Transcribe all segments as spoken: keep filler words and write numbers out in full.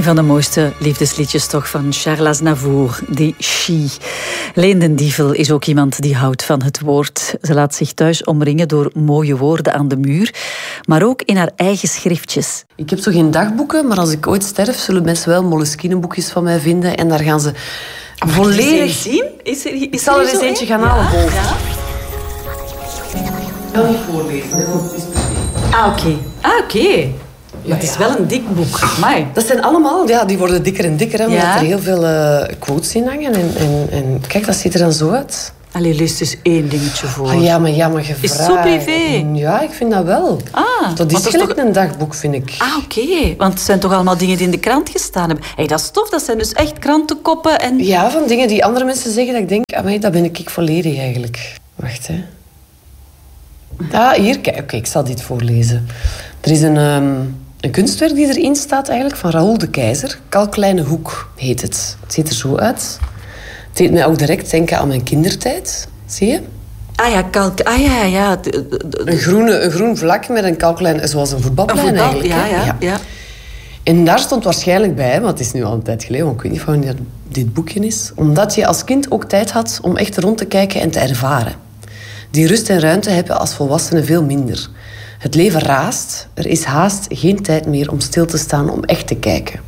van de mooiste liefdesliedjes toch van Charles Aznavour, die She. Leen den Dievel is ook iemand die houdt van het woord. Ze laat zich thuis omringen door mooie woorden aan de muur, maar ook in haar eigen schriftjes. Ik heb zo geen dagboeken, maar als ik ooit sterf, zullen mensen wel Moleskine-boekjes van mij vinden. En daar gaan ze oh, volledig... zien? Is er, is ik zal er eens eentje gaan halen, Bol. Ja? Ik kan niet voorlezen, hè, want het is Ah, oké. Okay. Ah, oké. Okay. Ja, het is ja. wel een dik boek. Amai. Dat zijn allemaal, ja, die worden dikker en dikker, hè, omdat ja. er heel veel uh, quotes in hangen. En, en, en kijk, dat ziet er dan zo uit. Allee, lees dus één dingetje voor. Ah, ja, maar ja, maar gevraagd. Is het zo privé? Ja, ik vind dat wel. Ah, dat is gelijk toch... een dagboek, vind ik. Ah, oké. Okay. Want het zijn toch allemaal dingen die in de krant gestaan hebben. Hey, dat is tof, dat zijn dus echt krantenkoppen en... Ja, van dingen die andere mensen zeggen, dat ik denk, amai, dat ben ik volledig eigenlijk. Wacht, hè. Ah, hier, kijk, oké, okay, ik zal dit voorlezen. Er is een, um, een kunstwerk die erin staat eigenlijk, van Raoul de Keizer. Kalklijne Hoek heet het. Het ziet er zo uit. Het deed mij ook direct denken aan mijn kindertijd. Zie je? Ah ja, kalk... Ah ja, ja. De, de, de... Een, groene, een groen vlak met een kalklijn, zoals een voetbalplein een voetbal, eigenlijk. Ja, ja, ja. En daar stond waarschijnlijk bij, want het is nu al een tijd geleden, want ik weet niet van wanneer dit boekje is, omdat je als kind ook tijd had om echt rond te kijken en te ervaren. Die rust en ruimte hebben als volwassenen veel minder. Het leven raast, er is haast geen tijd meer om stil te staan, om echt te kijken.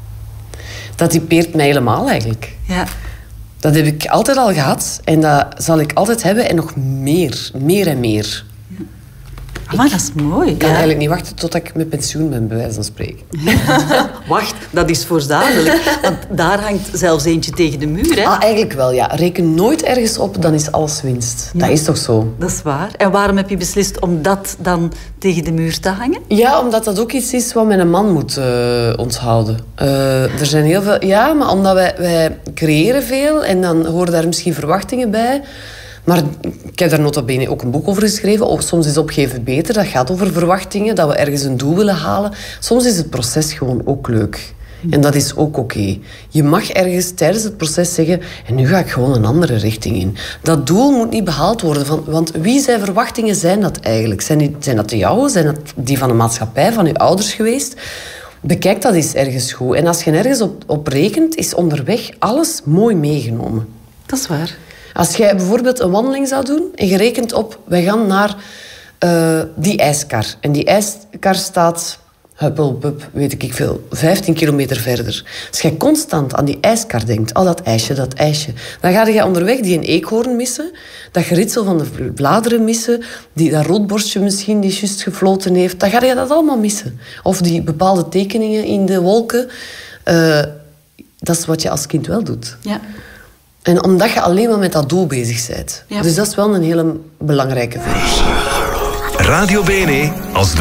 Dat typeert mij helemaal eigenlijk. Ja. Dat heb ik altijd al gehad en dat zal ik altijd hebben en nog meer, meer en meer. Ja. Maar dat is mooi. Ik kan ja. eigenlijk niet wachten tot ik met pensioen ben, bij wijze van spreken. Wacht, dat is voorzadelijk. Want daar hangt zelfs eentje tegen de muur, hè? Ah, eigenlijk wel, ja. Reken nooit ergens op, dan is alles winst. Ja. Dat is toch zo? Dat is waar. En waarom heb je beslist om dat dan tegen de muur te hangen? Ja, omdat dat ook iets is wat mijn man moet uh, onthouden. Uh, er zijn heel veel... Ja, maar omdat wij, wij creëren veel en dan horen daar misschien verwachtingen bij... Maar ik heb daar nota bene ook een boek over geschreven. Of soms is opgeven beter. Dat gaat over verwachtingen, dat we ergens een doel willen halen. Soms is het proces gewoon ook leuk. En dat is ook oké. Okay. Je mag ergens tijdens het proces zeggen... en nu ga ik gewoon een andere richting in. Dat doel moet niet behaald worden. Van, want wie zijn verwachtingen zijn dat eigenlijk? Zijn, die, zijn dat de jouwe? Zijn dat die van de maatschappij, van je ouders geweest? Bekijk dat eens ergens goed. En als je ergens op, op rekent, is onderweg alles mooi meegenomen. Dat is waar. Als jij bijvoorbeeld een wandeling zou doen en je rekent op, wij gaan naar uh, die ijskar. En die ijskar staat, huppelpup, weet ik veel, vijftien kilometer verder. Als jij constant aan die ijskar denkt, al dat ijsje, dat ijsje, dan ga je onderweg die een eekhoorn missen, dat geritsel van de bladeren missen, die, dat roodborstje misschien die juist gefloten heeft, dan ga je dat allemaal missen. Of die bepaalde tekeningen in de wolken. Uh, dat is wat je als kind wel doet. Ja. En omdat je alleen maar met dat doel bezig bent. Ja. Dus dat is wel een hele belangrijke vraag. Radio B N E als de